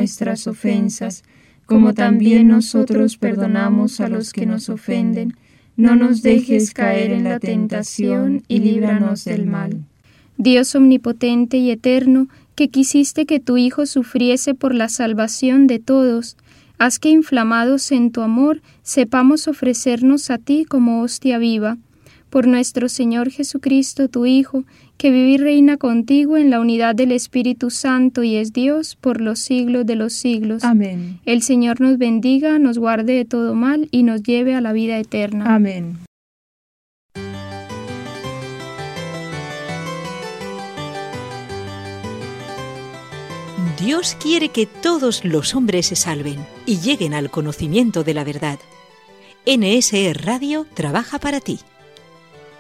nuestras ofensas, como también nosotros perdonamos a los que nos ofenden. No nos dejes caer en la tentación y líbranos del mal. Dios omnipotente y eterno, que quisiste que tu Hijo sufriese por la salvación de todos, haz que inflamados en tu amor sepamos ofrecernos a ti como hostia viva. Por nuestro Señor Jesucristo, tu Hijo, que vive y reina contigo en la unidad del Espíritu Santo y es Dios por los siglos de los siglos. Amén. El Señor nos bendiga, nos guarde de todo mal y nos lleve a la vida eterna. Amén. Dios quiere que todos los hombres se salven y lleguen al conocimiento de la verdad. NSE Radio trabaja para ti.